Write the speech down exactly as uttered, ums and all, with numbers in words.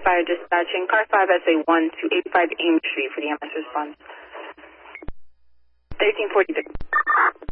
Fire dispatching, car five S A one to eighty-five Ames Street for the M S response. thirteen forty-three.